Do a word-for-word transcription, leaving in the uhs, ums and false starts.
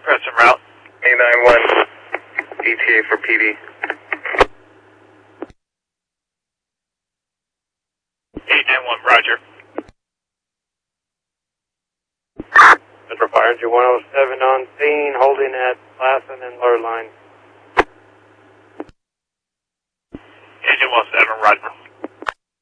Preston route. eight nine one, E T A for P D. eight nine one, roger. Metro Fire Engine one oh seven on scene, holding at Lassen and Lurline. Engine one oh seven, roger.